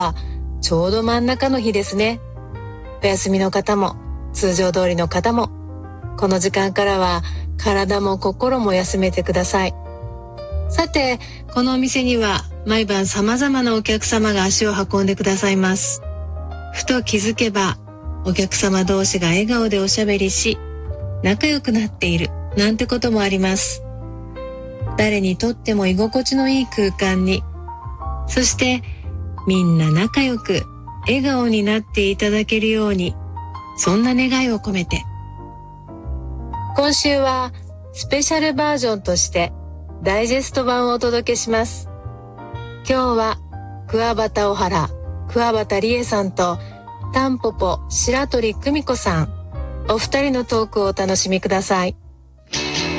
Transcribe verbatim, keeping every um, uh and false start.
ちょうど真ん中の日ですね。お休みの方も通常通りの方もこの時間からは体も心も休めてください。さて、このお店には毎晩様々なお客様が足を運んでくださいます。ふと気づけばお客様同士が笑顔でおしゃべりし仲良くなっているなんてこともあります。誰にとっても居心地のいい空間に、そしてみんな仲良く笑顔になっていただけるように、そんな願いを込めて今週はスペシャルバージョンとしてダイジェスト版をお届けします。今日は桑畑小原桑畑理恵さんとタンポポ白鳥久美子さん、お二人のトークをお楽しみください。